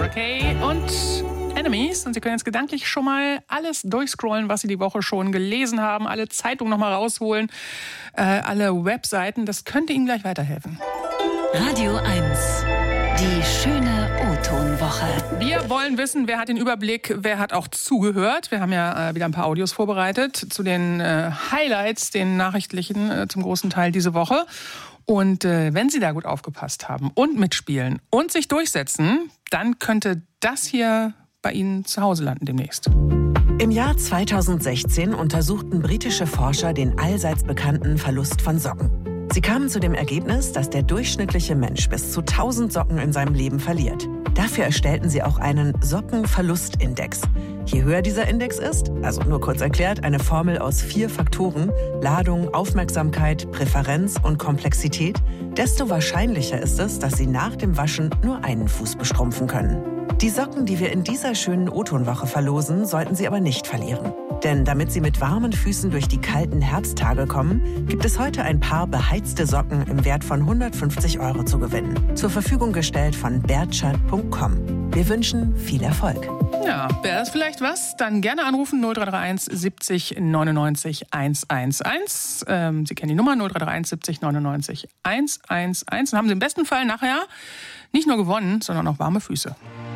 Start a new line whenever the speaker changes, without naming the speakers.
Kay und Enemies. Und Sie können jetzt gedanklich schon mal alles durchscrollen, was Sie die Woche schon gelesen haben, alle Zeitungen noch mal rausholen, alle Webseiten. Das könnte Ihnen gleich weiterhelfen.
Radio 1, die schöne O-Ton-Woche.
Wir wollen wissen, wer hat den Überblick, wer hat auch zugehört. Wir haben ja wieder ein paar Audios vorbereitet zu den Highlights, den nachrichtlichen zum großen Teil diese Woche. Und wenn Sie da gut aufgepasst haben und mitspielen und sich durchsetzen, dann könnte das hier bei Ihnen zu Hause landen demnächst.
Im Jahr 2016 untersuchten britische Forscher den allseits bekannten Verlust von Socken. Sie kamen zu dem Ergebnis, dass der durchschnittliche Mensch bis zu 1000 Socken in seinem Leben verliert. Dafür erstellten sie auch einen Sockenverlustindex. Je höher dieser Index ist, also nur kurz erklärt, eine Formel aus 4 Faktoren, Ladung, Aufmerksamkeit, Präferenz und Komplexität, desto wahrscheinlicher ist es, dass Sie nach dem Waschen nur einen Fuß bestrumpfen können. Die Socken, die wir in dieser schönen O-Ton-Woche verlosen, sollten Sie aber nicht verlieren. Denn damit Sie mit warmen Füßen durch die kalten Herbsttage kommen, gibt es heute ein paar beheizte Socken im Wert von 150 € zu gewinnen. Zur Verfügung gestellt von bertschat.com. Wir wünschen viel Erfolg.
Ja, wäre das vielleicht was? Dann gerne anrufen 0331 70 99 111. Sie kennen die Nummer 0331 70 99 111. Dann haben Sie im besten Fall nachher nicht nur gewonnen, sondern auch warme Füße.